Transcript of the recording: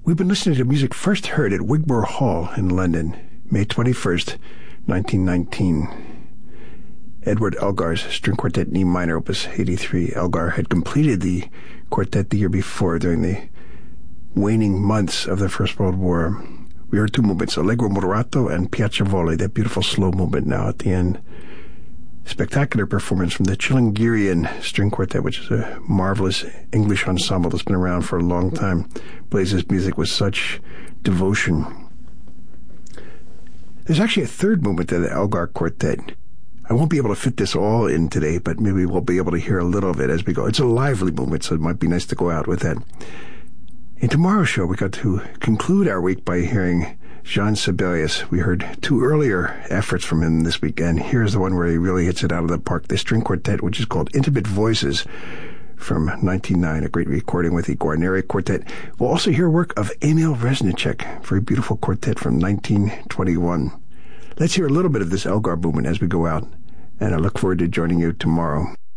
We've been listening to music first heard at Wigmore Hall in London, May 21st, 1919. Edward Elgar's String Quartet in E minor, Opus 83. Elgar had completed the quartet the year before during the waning months of the First World War. We heard two movements, Allegro Moderato and Piacevole, that beautiful slow movement now at the end. Spectacular performance from the Chilingirian String Quartet, which is a marvelous English ensemble that's been around for a long time. Plays this music with such devotion. There's actually a third movement to the Elgar Quartet. I won't be able to fit this all in today, but maybe we'll be able to hear a little of it as we go. It's a lively movement, so it might be nice to go out with that. In tomorrow's show, we got to conclude our week by hearing Jean Sibelius. We heard two earlier efforts from him this weekend. Here's the one where he really hits it out of the park. The string quartet, which is called Intimate Voices, from 1909, a great recording with the Guarneri Quartet. We'll also hear work of Emil Reznicek, very beautiful quartet from 1921. Let's hear a little bit of this Elgar movement as we go out, and I look forward to joining you tomorrow.